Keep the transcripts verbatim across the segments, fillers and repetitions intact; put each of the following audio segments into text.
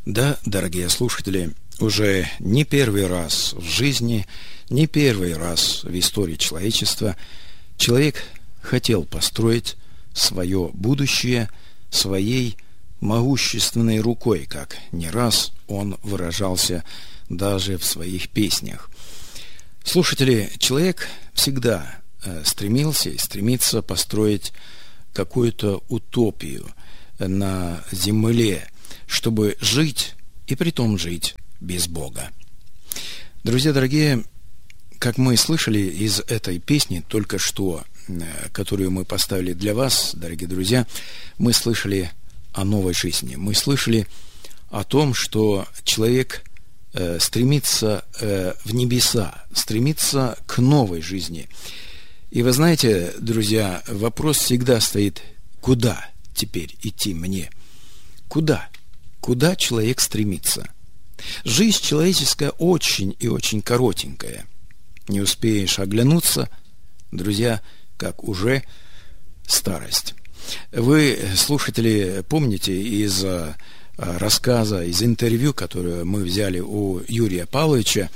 Да, дорогие слушатели, уже не первый раз в жизни, не первый раз в истории человечества человек хотел построить свое будущее своей могущественной рукой, как не раз он выражался даже в своих песнях. Слушатели, человек всегда стремился и стремится построить какую-то утопию на земле, чтобы жить, и притом жить без Бога. Друзья дорогие, как мы слышали из этой песни только что, которую мы поставили для вас, дорогие друзья, мы слышали о новой жизни. Мы слышали о том, что человек э, стремится э, в небеса, стремится к новой жизни. И вы знаете, друзья, вопрос всегда стоит: куда теперь идти мне? Куда? Куда человек стремится? Жизнь человеческая очень и очень коротенькая. Не успеешь оглянуться, друзья, как уже старость. Вы, слушатели, помните из рассказа, из интервью, которое мы взяли у Юрия Павловича,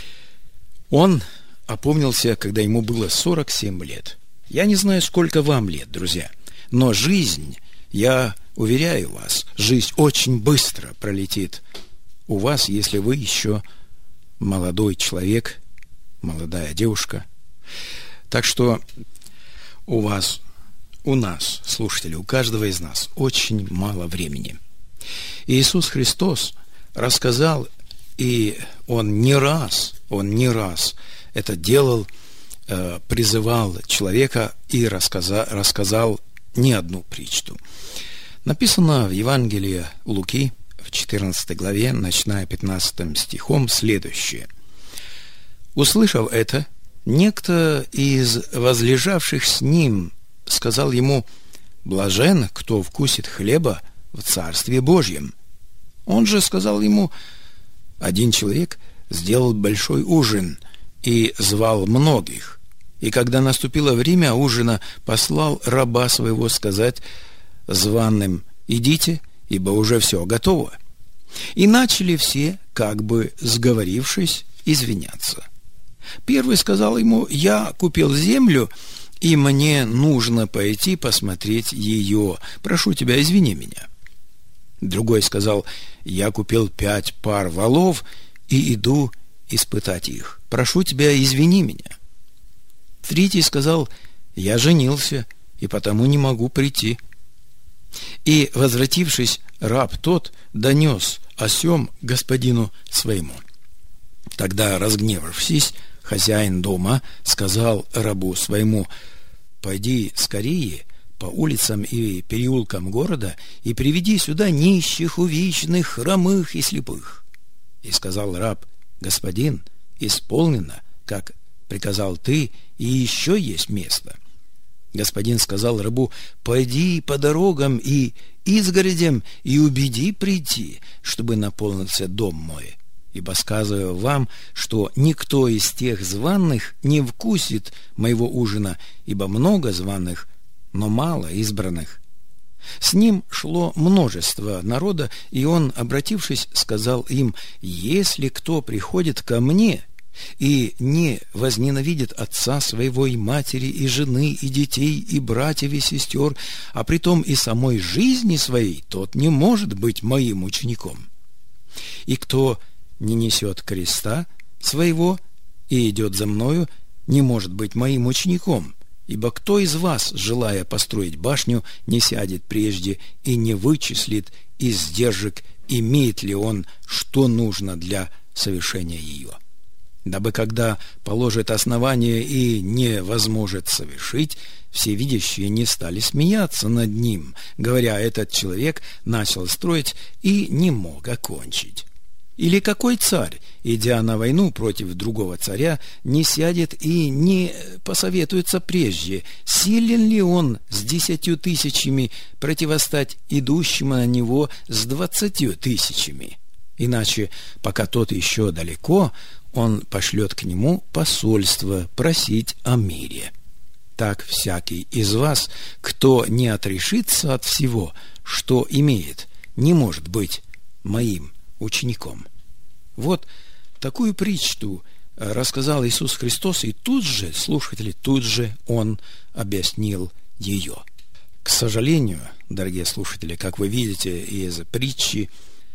он опомнился, когда ему было сорок семь лет. Я не знаю, сколько вам лет, друзья, но жизнь, я уверяю вас, жизнь очень быстро пролетит у вас, если вы еще молодой человек, молодая девушка. Так что у вас, у нас, слушатели, у каждого из нас очень мало времени. И Иисус Христос рассказал, и Он не раз, Он не раз это делал, э, призывал человека и рассказа, рассказал не одну притчу. Написано в Евангелии Луки в четырнадцатой главе, начиная пятнадцатым стихом, следующее. «Услышав это, некто из возлежавших с ним сказал ему: блажен, кто вкусит хлеба в Царстве Божьем. Он же сказал ему: один человек сделал большой ужин и звал многих, и когда наступило время ужина, послал раба своего сказать званым: идите, ибо уже все готово. И начали все, как бы сговорившись, извиняться. Первый сказал ему: я купил землю, и мне нужно пойти посмотреть ее. Прошу тебя, извини меня. Другой сказал: я купил пять пар волов и иду испытать их. Прошу тебя, извини меня. Третий сказал: я женился, и потому не могу прийти. И, возвратившись, раб тот донес о сем господину своему. Тогда, разгневавшись, хозяин дома сказал рабу своему: пойди скорее по улицам и переулкам города и приведи сюда нищих, увечных, хромых и слепых. И сказал раб: господин, исполнено, как приказал ты, и еще есть место. Господин сказал рабу: пойди по дорогам и изгородям и убеди прийти, чтобы наполнился дом мой. Ибо сказываю вам, что никто из тех званых не вкусит моего ужина, ибо много званых, но мало избранных. С ним шло множество народа, и он, обратившись, сказал им: если кто приходит ко мне и не возненавидит отца своего и матери, и жены, и детей, и братьев, и сестер, а притом и самой жизни своей, тот не может быть моим учеником. И кто не несет креста своего и идет за мною, не может быть моим учеником. Ибо кто из вас, желая построить башню, не сядет прежде и не вычислит издержек, имеет ли он, что нужно для совершения ее? Дабы, когда положит основание и не возможет совершить, все видящие не стали смеяться над ним, говоря: этот человек начал строить и не мог окончить. Или какой царь, идя на войну против другого царя, не сядет и не посоветуется прежде, силен ли он с десятью тысячами противостать идущему на него с двадцатью тысячами? Иначе, пока тот еще далеко, он пошлет к нему посольство просить о мире. Так всякий из вас, кто не отрешится от всего, что имеет, не может быть моим учеником. Вот такую притчу рассказал Иисус Христос, и тут же, слушатели, тут же Он объяснил ее. К сожалению, дорогие слушатели, как вы видите из притчи,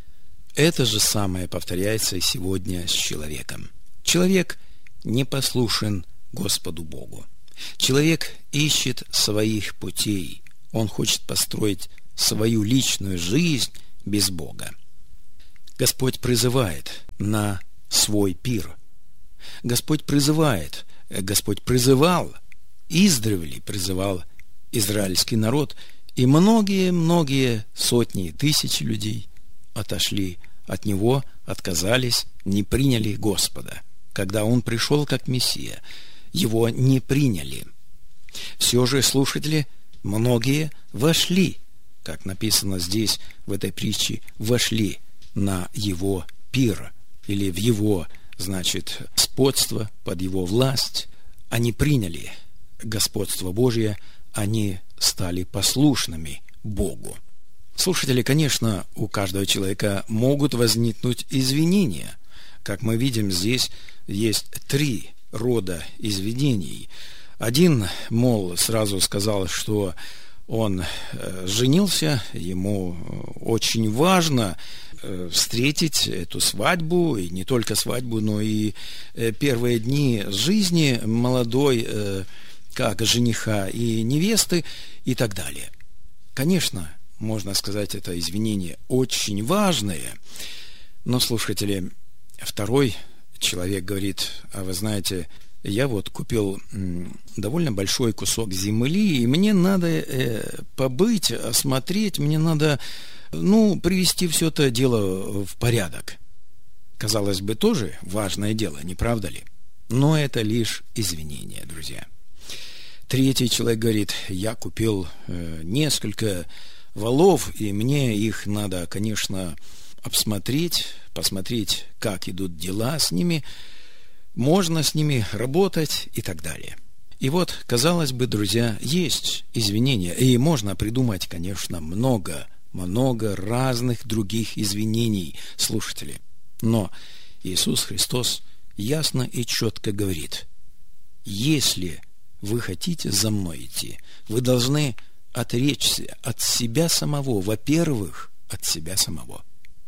это же самое повторяется и сегодня с человеком. Человек не послушен Господу Богу. Человек ищет своих путей. Он хочет построить свою личную жизнь без Бога. Господь призывает на свой пир. Господь призывает, Господь призывал, издревле призывал израильский народ, и многие-многие сотни, тысячи людей отошли от Него, отказались, не приняли Господа. Когда Он пришел как Мессия, Его не приняли. Все же, слушатели, многие вошли, как написано здесь, в этой притче, вошли на Его пир, или в Его, значит, господство, под Его власть. Они приняли господство Божие, они стали послушными Богу. Слушатели, конечно, у каждого человека могут возникнуть извинения. Как мы видим, здесь есть три рода извинений. Один, мол, сразу сказал, что он женился, ему очень важно встретить эту свадьбу, и не только свадьбу, но и первые дни жизни молодой, как жениха и невесты, и так далее. Конечно, можно сказать, это извинение очень важное, но, слушатели, второй человек говорит: а вы знаете, я вот купил довольно большой кусок земли, и мне надо э, побыть, осмотреть, мне надо, ну, привести все это дело в порядок. Казалось бы, тоже важное дело, не правда ли? Но это лишь извинение, друзья. Третий человек говорит: я купил э, несколько валов, и мне их надо, конечно, обсмотреть, посмотреть, как идут дела с ними, можно с ними работать и так далее. И вот, казалось бы, друзья, есть извинения, и можно придумать, конечно, много, много разных других извинений, слушатели. Но Иисус Христос ясно и четко говорит: если вы хотите за мной идти, вы должны отречься от себя самого, во-первых, от себя самого.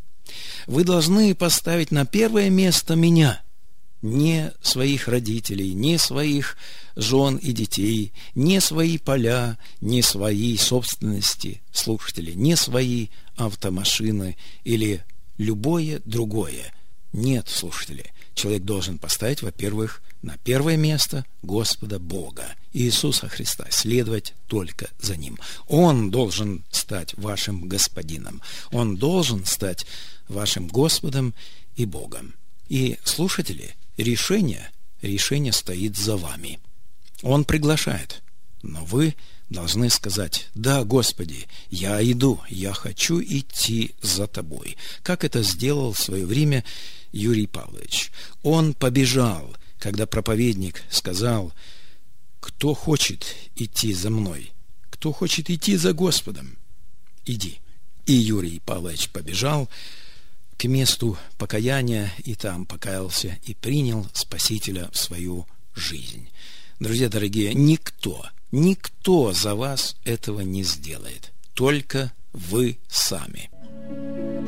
Вы должны поставить на первое место меня, не своих родителей, не своих жен и детей, не свои поля, не свои собственности, слушатели, не свои автомашины или любое другое. Нет, слушатели, человек должен поставить, во-первых, на первое место Господа Бога, Иисуса Христа, следовать только за Ним. Он должен стать вашим Господином. Он должен стать вашим Господом и Богом. И, слушатели, решение, решение стоит за вами. Он приглашает, но вы должны сказать: да, Господи, я иду, я хочу идти за Тобой. Как это сделал в свое время Юрий Павлович. Он побежал, когда проповедник сказал: кто хочет идти за мной, кто хочет идти за Господом, иди. И Юрий Павлович побежал к месту покаяния, и там покаялся и принял Спасителя в свою жизнь. Друзья дорогие, никто, никто за вас этого не сделает, только вы сами.